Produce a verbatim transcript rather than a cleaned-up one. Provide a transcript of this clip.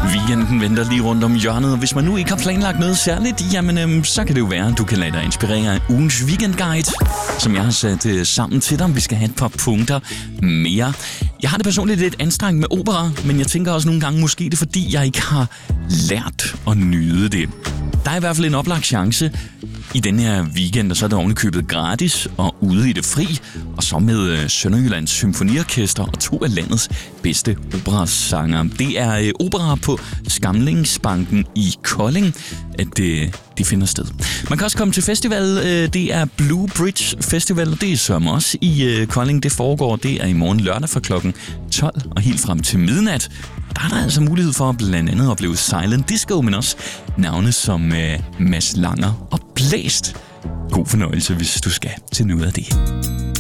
Weekenden venter lige rundt om hjørnet, og hvis man nu ikke har planlagt noget særligt, jamen øhm, så kan det jo være, at du kan lade dig inspirere af ugens weekendguide, som jeg har sat øh, sammen til dig. Vi skal have et par punkter mere. Jeg har det personligt lidt anstrengt med opera, men jeg tænker også nogle gange, måske det er fordi, jeg ikke har lært at nyde det. Der er i hvert fald en oplagt chance i den her weekend, og så er det ovenikøbet gratis og ude i det fri, og så med Sønderjyllands Symfoniorkester og to af landets bedste operasangere. Det er øh, opera på Skamlingsbanken i Kolding, at øh, de finder sted. Man kan også komme til festival. Øh, det er Blue Bridge Festival, og det er som også i øh, Kolding. Det foregår, det er i morgen lørdag fra klokken tolv og helt frem til midnat. Der er der altså mulighed for at blandt andet opleve Silent Disco, men også navne som øh, Mads Langer og Blæst. God fornøjelse, hvis du skal til noget af det.